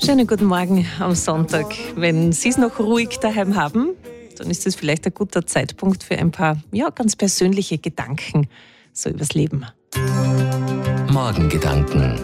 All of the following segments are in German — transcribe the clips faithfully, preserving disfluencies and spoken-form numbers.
Schönen guten Morgen am Sonntag. Wenn Sie es noch ruhig daheim haben, dann ist es vielleicht ein guter Zeitpunkt für ein paar ja, ganz persönliche Gedanken so übers Leben. Morgengedanken.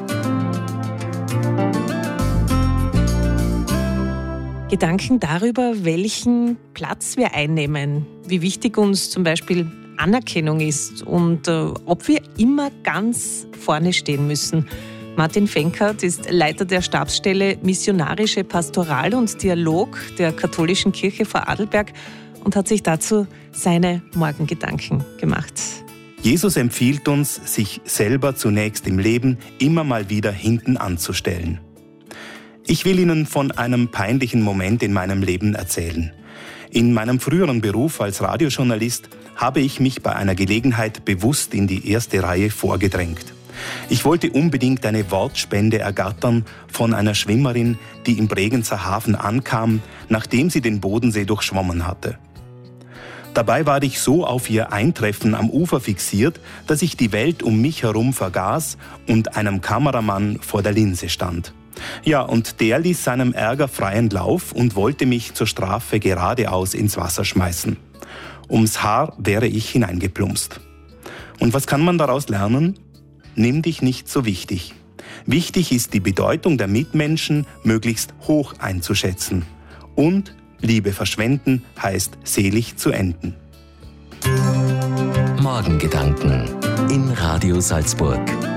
Gedanken darüber, welchen Platz wir einnehmen, wie wichtig uns zum Beispiel Anerkennung ist und äh, ob wir immer ganz vorne stehen müssen. Martin Fenkert ist Leiter der Stabsstelle Missionarische Pastoral und Dialog der Katholischen Kirche Vorarlberg und hat sich dazu seine Morgengedanken gemacht. Jesus empfiehlt uns, sich selber zunächst im Leben immer mal wieder hinten anzustellen. Ich will Ihnen von einem peinlichen Moment in meinem Leben erzählen. In meinem früheren Beruf als Radiojournalist habe ich mich bei einer Gelegenheit bewusst in die erste Reihe vorgedrängt. Ich wollte unbedingt eine Wortspende ergattern von einer Schwimmerin, die im Bregenzer Hafen ankam, nachdem sie den Bodensee durchschwommen hatte. Dabei war ich so auf ihr Eintreffen am Ufer fixiert, dass ich die Welt um mich herum vergaß und einem Kameramann vor der Linse stand. Ja, und der ließ seinem Ärger freien Lauf und wollte mich zur Strafe geradeaus ins Wasser schmeißen. Ums Haar wäre ich hineingeplumpst. Und was kann man daraus lernen? Nimm dich nicht so wichtig. Wichtig ist, die Bedeutung der Mitmenschen möglichst hoch einzuschätzen. Und Liebe verschwenden heißt selig zu enden. Morgengedanken in Radio Salzburg.